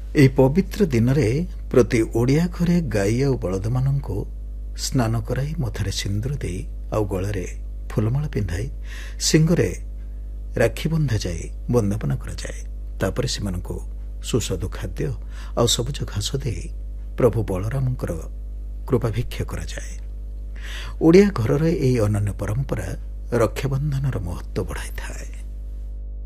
ଏହି ପବିତ୍ର ଦିନରେ ପ୍ରତି ଓଡ଼ିଆ ଘରେ ଗାଈ ଆଉ ବଳଦମାନଙ୍କୁ ସ୍ନାନ କରାଇ ମଥାରେ ସିନ୍ଦୁର ଦେଇ ଆଉ ଗଳାରେ ଫୁଲମାଳ ପିନ୍ଧାଇ ଶିଙ୍ଗରେ ରାକ୍ଷୀ ବନ୍ଧାଯାଇ ବନ୍ଦାପନା କରାଯାଏ। ତାପରେ ସେମାନଙ୍କୁ ସୁସ୍ୱାଦୁ ଖାଦ୍ୟ ଆଉ ସବୁଜ ଘାସ ଦେଇ ପ୍ରଭୁ ବଳରାମଙ୍କର କୃପାଭିକ୍ଷା କରାଯାଏ। ଓଡ଼ିଆ ଘରର ଏହି ଅନନ୍ୟ ପରମ୍ପରା ରକ୍ଷାବନ୍ଧନର ମହତ୍ତ୍ୱ ବଢ଼ାଇଥାଏ।